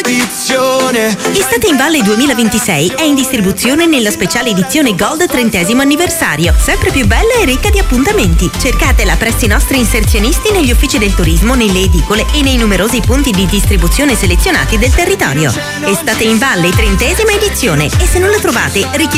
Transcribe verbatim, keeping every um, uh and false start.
edizione. Estate in Valle duemilaventisei è in distribuzione nella speciale edizione Gold trentesimo anniversario, sempre più bella e ricca di appuntamenti. Cercatela presso i nostri inserzionisti negli uffici del turismo, nelle edicole e nei numerosi punti di distribuzione selezionati del territorio. Estate in Valle trentesima edizione, e se non la trovate richiedete